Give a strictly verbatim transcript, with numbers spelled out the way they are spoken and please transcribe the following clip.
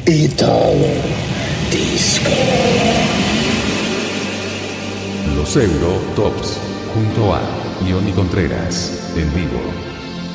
y todo disco. Los Euro Tops junto a Ioni Contreras en vivo.